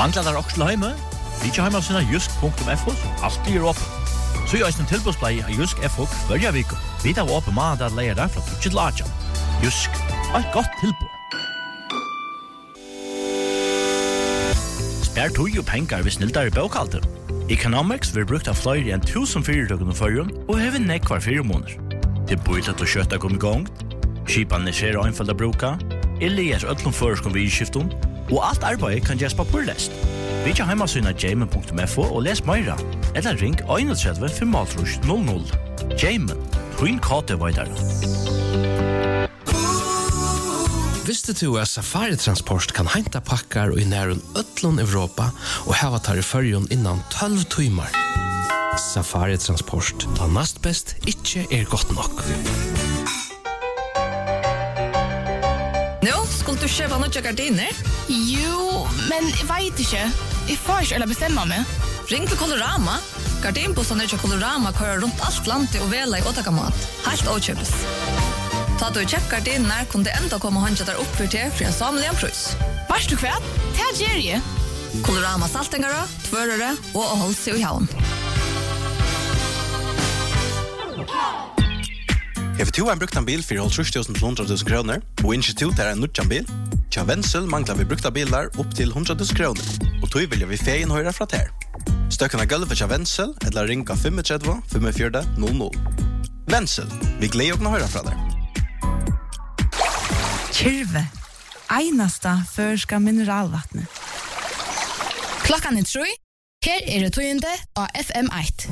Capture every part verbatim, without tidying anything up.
Manglar der også til heime? Vi ikke heime av sinne jusk punktum f o, som alltid er åpen. Så gjør en tilbudsblei av Jusk F O hver vik. Vi tar åpen mandag at leier der fra tjukke til Aja. Jusk, et godt tilbud. Spær tog og penger hvis sniltar i bøkalter. Economics vil brukt av flere enn tusen fyrirtøkken og førjen, og hever nekk hver fire måneder. Det er bøylet at kjøttet kom i gang, skipene ser øynfald å bruke, eller ødlom føreskom vi i skiften, og alt arbeid kan gjøres på purlest. Vi ikke hjemme syna jamen punktum f o og les meira, eller ring trettien fem null null. Jamen, Twin Kate Vaidar. Visste du at Safari Transport kan henta pakkar og i nærun öllun Europa og hava tar i fyrjun innan tolv timmar? Safari Transport, da nast best ikkje er godt nok. Nå, skulle du kjøpe noe gardiner? Jo, men jeg vet ikke. Jeg får ikke eller bestemme meg. Ring til Colorama. Gardinbussene til Colorama kører rundt alt landet og vela i åttakamat. Helt åkjøpes. Ta du kjekk gardiner, kunne det enda komme håndja der oppfyrt til for en samlig en prøys. Vars du kvært? Det er Jerry. Colorama saltingere, tvørere og å holde seg i havn. Har du en brukt en bil for tre tusen til hundre tusen kroner, og institut er en nødjan bil? Tja Vensel mangler vi brukta bilar opp til hundre tusen kroner, og tog vilja vi feien høyre fra ter. Støkken av gulvet tja Vensel, eller ringa fem tre fem fire null null. Vensel, vi gleder å høyre fra der. Kyrve, einasta førska mineralvattnet. Klokkan er tre, her er det tøyende av F M ett.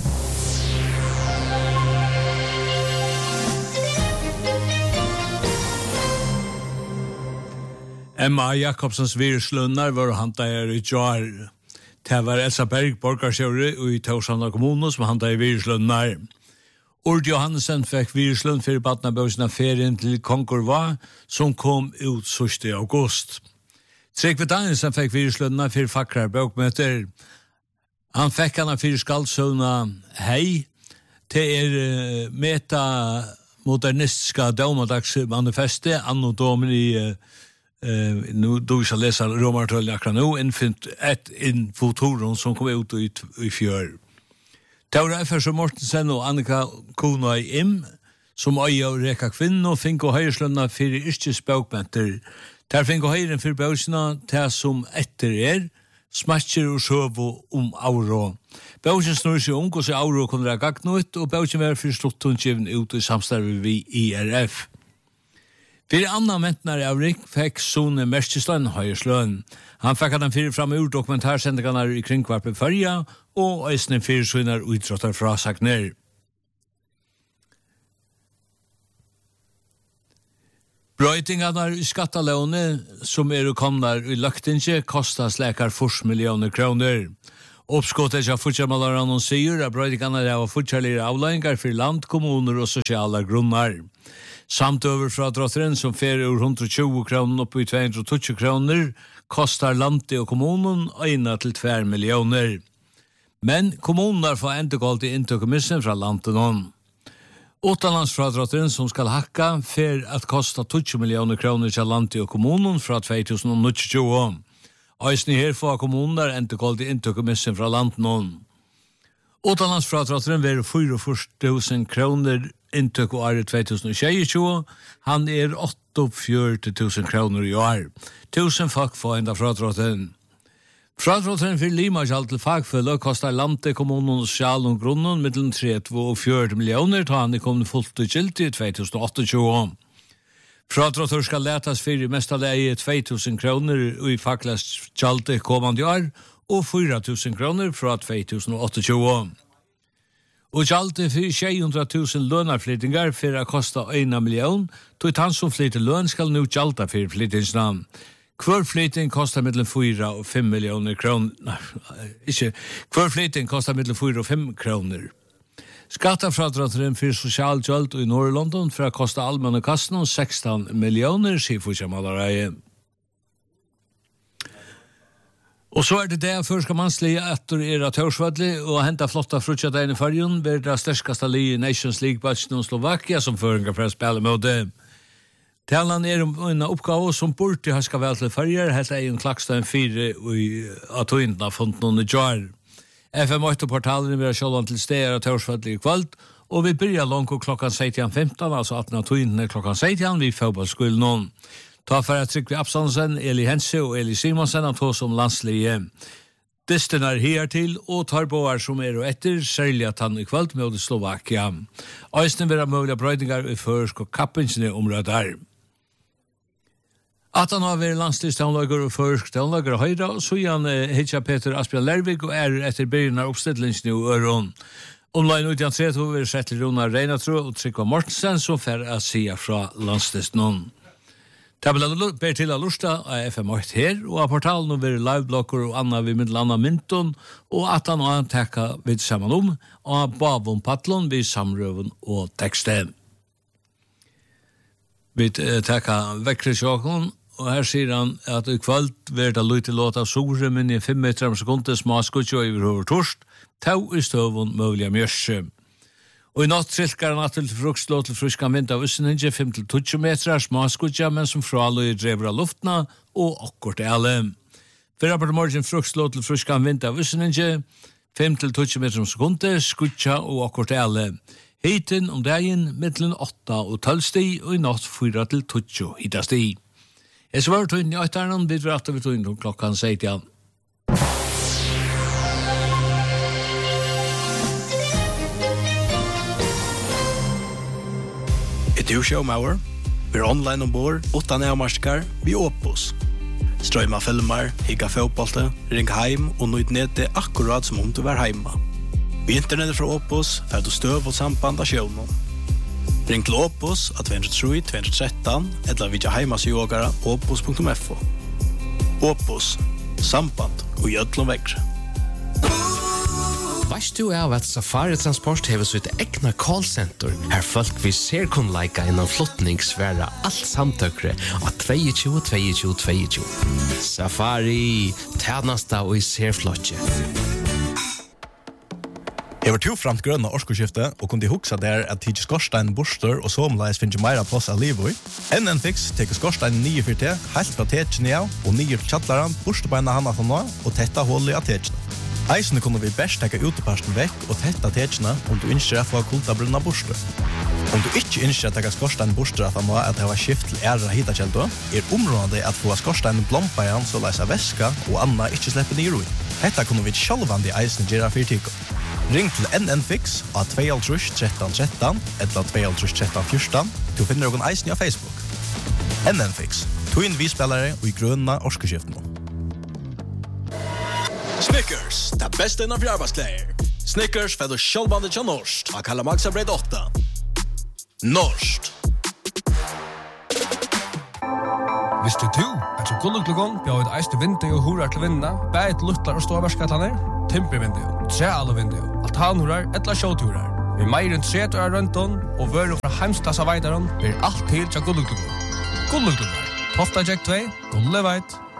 Emma Jakobsens viruslunnar var hanta her i jar. Det var Elsa Berg, borgarsjøret i Torshavna kommune, som hanta i viruslunnar. Ord Johansen fikk viruslund for badnabøsene ferien til Konkurva, som kom ut sørste august. Trekve Danielsen fikk viruslundar for fakrar bøkmøter. Han fikk henne for skaldsøvna hei, til er uh, meta-modernistiska domadagsmanifestet, anno domini uh, Uh, nu du skal lese romartøllen akkurat nå, innfint et infotoron som kom ut i, i fjør. Taura F R Mortensen og Annika Kona i Im, som øya og reka kvinner, fink og høyreslønna fyrir yrkes bøkmenter. Der fink og høyren fyrir bøksina til som etter er, smatcher og søvo om auro. Bøksen snur seg ung og seg auro kunne være gagnut, og bøksen var fyrir sluttundskiven ut i samstarve vi I R F. Fyrir anna mentnar av Rik fikk Sone Merstesløn høyresløn. Han fikk han fyrir fram ur dokumentarsendinger i kringkvarpe Førja, og eisne fyrir sønner utråttar fra Sagner. Brøytingarna i skattalåne, som er komnar i løktinje, kostar slekar fors millioner kroner. Oppskottet av fortsammalaran sier at brøytingarna er av fortsallige avleggingar for land, kommuner og sosiale grunnar. Samt över fra drotteren som fer ur hundre og tjue kroner opp i to hundre og tjue kroner kostar landet og kommunen ena til to millioner. Men kommunen får endegålt i inntökemissen fra landet noen. Utenlandsfradrotteren som skal hakka fer at kosta tjue millioner kroner til landet og kommunen fra to tusen og tjue. Øysni her får kommunen endegålt i inntökemissen fra landet noen. Utenlandsfradrotteren ver fyrtifire tusen kroner inntøk og året to tusen og tjue, han er åttiofjøruti tusen kroner i år. Tusen folk får enda fradrotten. Fradrotten for Limakjall til fagfølge kostar landet, kommunen og sjal og grunnen mellom tretti og fyrti millioner, da han er kommet fullt og gilt i to tusen og tjue. Fradrotter skal letas for i mesta leie to tusen kroner i faglest kjallte kommande år, og fyra tusen kroner fra to tusen og tjue. Og gjaldt for sju hundre tusen lønarflyttingar for å kosta en million, tog han som flytter løn skal nå gjalda for flyttingsnavn. Hver flytting kostar mellom fyra og fem millioner kroner. Nei, ikke. Hver flytting kostar mellom fyra og fem kroner. Skattafradrotteren for sosialgjald i Nord-London for å kosta allmenne kassen om sexton millioner, sier fortsammalareie. Og så er det det først man slige etter er at Hørsvadli og henta flotta frutjadegn i fargen ved det sterskaste li i Nations League-batchen om Slovakia som føringer for å spille med det. Talan er om en oppgave som burde ha skal være til førjer, helt egen klakstein fire av tøyndene har funnet noen i jar. F M åtte-portalen vil ha sjålvan til steder og tørsfødlig kveld, og vi byrja langt klokkan seksten femten, altså atten av tøyndene klokkan seksten, vi får på skolen noen. Ta for at Trygve Absalonsen, Eli Hense og Eli Simonsen av to som landslige. Dysten er her til, og tar boar som er og etter, særlig at han i kveld med Slovakia. Øysten vil ha mulige brøydingar i førsk og kappinsene områder. At han har vært landstidstavnlager og førsk stavnlager og høyre, så igjen hitja Peter Asbjørn Lervik og er etter begynnelsen av oppstillingene i Øron. Omlein ut i han tre to vil sette Rona Reinatro og Trygve Mortensen, som fer å si fra landstidstavnlager. Tabella ber til å lusta av F M åtte her, og av portalen vil liveblokker og anna vi middel anna mynton, og at han har tekka vid saman om, og Bavon Patlon vid samrøven og teksten. Vi tekka vekkre sjåkon, og her sier han at i kveld vil det lytte låt av Sore, men i fem meter om sekunder smaskutjo i over torst, tau i støvun møvliga mjørse. Og i natt trilkar han til frukslå til fruskan vind av Usseninge, fem til tjue meter smaskutja, men som fraløy drever av luftna, og akkord ele. Fyrra på morgen frukslå til fruskan vind av Usseninge, fem til tjue meter om sekunder, skutja og akkord ele. Heiten om dagen, middelen åtta og tolv sti, og i natt fyra til tjue hita sti. Jeg svarer tøyden i åttarnen, vi drar at vi tøyden klokkan seksten. Du showmauer, vi er online ombord, åtta nærmarskar, vi Opus. Strøyma filmer, higga fotbollte, ring heim og nøyd nede akkurat som om du var heima. Vi internettet fra Opus, fer du støv og samband av sjøvnen. Ring til Opus av to tre to tre tre, eller vidja heimasjågara opus punktum f o. Opus, samband og gjødlom vekkre. Veist du av at Safari Transport hever sitt egna callcenter, her folk vi ser kun leika innan flottningsværa alt samtøkre av tjueto tjueto tjueto. Safari, tjenesta og i ser flotje. Jeg var to framt grønne årskoskifte, og kunne huksa der at tidsi skorstein borster og somleis finnes meira plass av livet. N N Fix teker skorstein nye for te, helt fra tetjene av, og nye for tjattlaran, borstebeina hana for nå, og tetta hullet av tetjene. Eisene kunne vi best tekka uteparsten vekk og tetta tetjene om du innskjer å få kulta brunna borster. Om du ikke innskjer å tekka skorstein borster at han må at det var skift til æra hitakjeldo, er området at få skorstein blompa igjen så leisa væska og anna ikke slipper nye roi. Hetta kunne vi sjálvandi eisene gjøre for tiko. Ring til N N Fix av to tre tre tre tre eller to tre tre tre fjorten til å finne noen eisene av Facebook. N N Fix, toin vi-spillere og i grønna årskoskiftene. Snickers, det beste innan fjarbasklær. Snickers får du sjálvande tja Norsk, av Kalla Maxa Breid åtta. Norsk. Visste du at så gulluglugon bjør et eiste vindu og hurar til vinna, bæg et luttlar og ståverskatlaner, timpervindu, trealuvindu, altanhurar, etla sjåturar. Vi meir enn tretu er rønton, og vøru fra heimstassa veidaron, blir alt til tja gulluglugon. Gulluglugon, Tofta Jack två, Gulleveit.